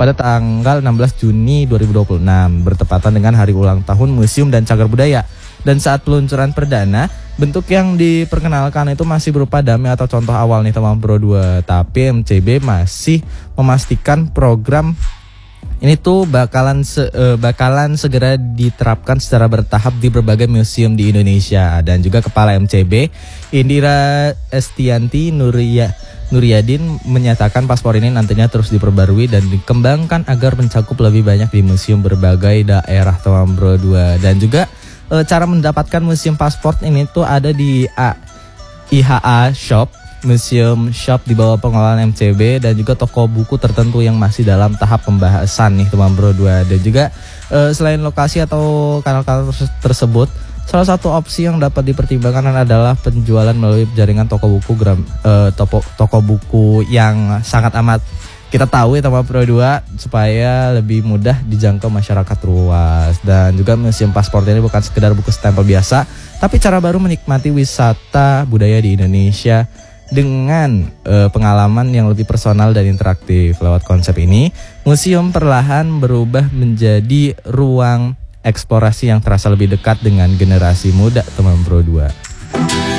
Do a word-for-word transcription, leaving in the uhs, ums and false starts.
pada tanggal enam belas Juni dua ribu dua puluh enam bertepatan dengan hari ulang tahun Museum dan Cagar Budaya. Dan saat peluncuran perdana, bentuk yang diperkenalkan itu masih berupa dummy atau contoh awal nih teman Pro dua. Tapi M C B masih memastikan program ini tuh bakalan se, uh, bakalan segera diterapkan secara bertahap di berbagai museum di Indonesia. Dan juga Kepala M C B Indira Estianti Nuria Nuryadin menyatakan paspor ini nantinya terus diperbarui dan dikembangkan agar mencakup lebih banyak di museum berbagai daerah teman Bro dua. Dan juga e, cara mendapatkan museum paspor ini tuh ada di A, I H A Shop, museum shop di bawah pengelolaan M C B, dan juga toko buku tertentu yang masih dalam tahap pembahasan nih teman Bro dua. Dan juga e, selain lokasi atau kanal-kanal tersebut, salah satu opsi yang dapat dipertimbangkan adalah penjualan melalui jaringan toko buku gram, eh, toko, toko buku yang sangat amat kita tahu ya teman Pro dua, supaya lebih mudah dijangkau masyarakat luas. Dan juga museum paspor ini bukan sekedar buku stempel biasa, tapi cara baru menikmati wisata budaya di Indonesia dengan eh, pengalaman yang lebih personal dan interaktif. Lewat konsep ini, museum perlahan berubah menjadi ruang eksplorasi yang terasa lebih dekat dengan generasi muda teman Pro dua.